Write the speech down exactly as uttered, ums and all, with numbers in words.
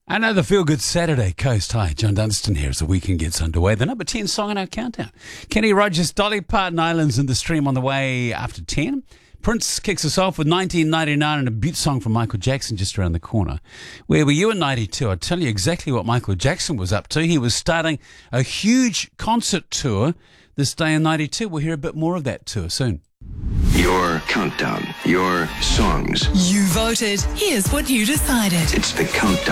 Another feel-good Saturday, Coast High. John Dunstan here as the weekend gets underway. The number ten song in our countdown. Kenny Rogers, Dolly Parton, Islands in the Stream on the way after ten. Prince kicks us off with nineteen ninety-nine and a beat song from Michael Jackson just around the corner. Where were you in ninety-two? I'll tell you exactly what Michael Jackson was up to. He was starting a huge concert tour this day in ninety-two. We'll hear a bit more of that tour soon. Your countdown, your songs. You voted. Here's what you decided. It's the countdown.